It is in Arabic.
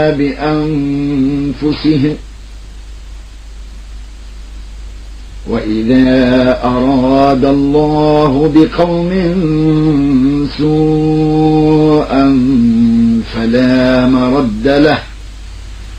بأنفسهم وإذا أراد الله بقوم سوءا فلا مرد له